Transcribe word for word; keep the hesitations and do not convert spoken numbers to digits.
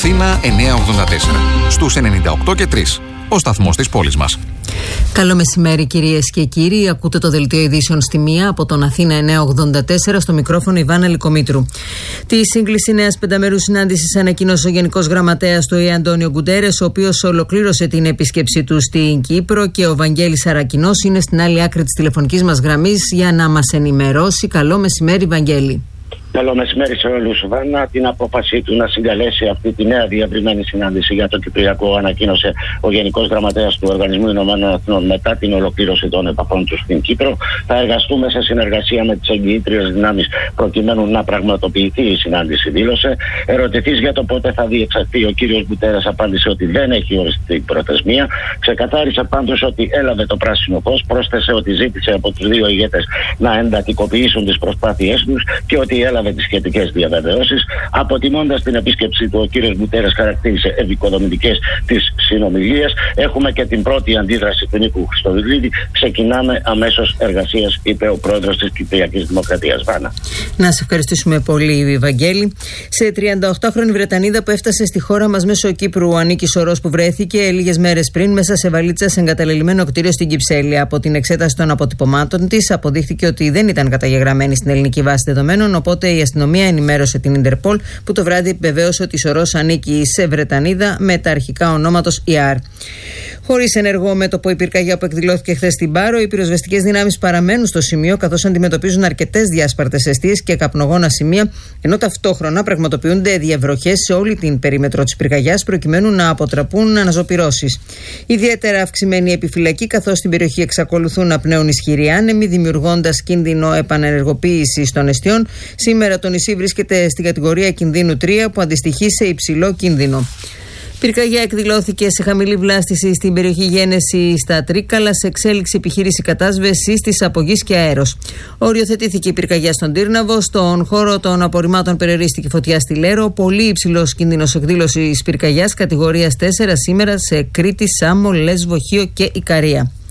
Αθήνα εννιακόσια ογδόντα τέσσερα, στους ενενήντα οκτώ και τρία, ο σταθμός της πόλης μας. Καλό μεσημέρι κυρίες και κύριοι. Ακούτε το δελτίο ειδήσεων στη μία από τον Αθήνα εννιακόσια ογδόντα τέσσερα, στο μικρόφωνο Ιβάνα Λικομήτρου. Τη σύγκληση νέας πενταμερούς συνάντησης ανακοίνωσε ο Γενικός Γραμματέας του ΟΗΕ Αντώνιο Γκουντέρες, ο οποίος ολοκλήρωσε την επίσκεψή του στην Κύπρο, και ο Βαγγέλης Αρακινός είναι στην άλλη άκρη της τηλεφωνικής μας γραμμής για να μας ενημερώσει. Καλό μεσημέρι, Βαγγέλη. Καλό μεσημέρι σε όλους. Βάνα, την απόφαση του να συγκαλέσει αυτή τη νέα διευρυμένη συνάντηση για το Κυπριακό ανακοίνωσε ο Γενικός Γραμματέας του Οργανισμού Ηνωμένων Εθνών μετά την ολοκλήρωση των επαφών του στην Κύπρο. Θα εργαστούμε σε συνεργασία με τις εγγυήτριες δυνάμεις προκειμένου να πραγματοποιηθεί η συνάντηση, δήλωσε. Ερωτηθείς για το πότε θα διεξαχθεί, ο κύριος Γκουντέρες απάντησε ότι δεν έχει οριστεί προθεσμία. Ξεκαθάρισε πάντως ότι έλαβε το πράσινο φως. Πρόσθεσε ότι ζήτησε από τους δύο ηγέτες να εντατικοποιήσουν τις προσπάθειές τους και ότι έλαβε τις σχετικές διαβεβαιώσεις. Αποτιμώντας την επίσκεψή του, ο κύριος Γκουντέρες χαρακτήρισε επικοδομητικές τις συνομιλίες. Έχουμε και την πρώτη αντίδραση του Νίκου Χριστοδουλίδη. Ξεκινάμε αμέσως εργασίες, είπε ο πρόεδρος της Κυπριακής Δημοκρατίας. Βάνα. Να σε ευχαριστήσουμε πολύ, Βαγγέλη. Σε τριανταοκτάχρονη Βρετανίδα που έφτασε στη χώρα μας μέσω Κύπρου, ο Ανίκης Σωρός, που βρέθηκε λίγες μέρες πριν μέσα σε βαλίτσα σε εγκαταλελειμμένο κτίριο στην Κυψέλη. Από την εξέταση των αποτυπωμάτων της αποδείχθηκε ότι δεν ήταν καταγεγραμμένη στην ελληνική βάση δεδομένων, οπότε η αστυνομία ενημέρωσε την Ιντερπολ, που το βράδυ επιβεβαίωσε ότι η Σωρός ανήκει σε Βρετανίδα με τα αρχικά ονόματος ι αρ. Χωρίς ενεργό μέτωπο η πυρκαγιά που εκδηλώθηκε χθες στην Πάρο, οι πυροσβεστικές δυνάμεις παραμένουν στο σημείο, καθώς αντιμετωπίζουν αρκετές διάσπαρτες εστίες και καπνογόνα σημεία, ενώ ταυτόχρονα πραγματοποιούνται διαβροχές σε όλη την περίμετρο της πυρκαγιάς προκειμένου να αποτραπούν αναζωπυρώσεις. Ιδιαίτερα αυξημένη επιφυλακή, καθώς στην περιοχή εξακολουθούν να πνέουν ισχυροί άνεμοι, δημιουργώντας κίνδυνο επανενεργοποίησης των εστιών. Σήμερα το νησί βρίσκεται στην κατηγορία κινδύνου τρία, που αντιστοιχεί σε υψηλό κίνδυνο. Πυρκαγιά εκδηλώθηκε σε χαμηλή βλάστηση στην περιοχή Γένεση στα Τρίκαλα, σε εξέλιξη επιχείρηση κατάσβεσης της από γης και αέρος. Οριοθετήθηκε η πυρκαγιά στον Τύρναβο. Στον χώρο των απορριμμάτων περιορίστηκε φωτιά στη Λέρο. Πολύ υψηλός κίνδυνος εκδήλωσης πυρκαγιάς κατηγορίας τέσσερα σήμερα σε Κρήτη, Σάμο, Λέσβο, Χίο και Ικαρία.